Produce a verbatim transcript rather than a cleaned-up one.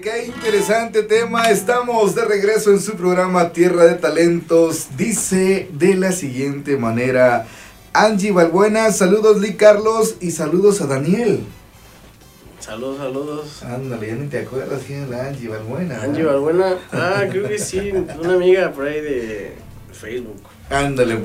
Qué interesante tema, estamos de regreso en su programa Tierra de Talentos. Dice de la siguiente manera Angie Balbuena, saludos Lee Carlos y saludos a Daniel. Saludos, saludos. Ándale, ya ni te acuerdas quién es la Angie Balbuena. Angie Balbuena, ah, creo que sí, una amiga por ahí de Facebook. Ándale.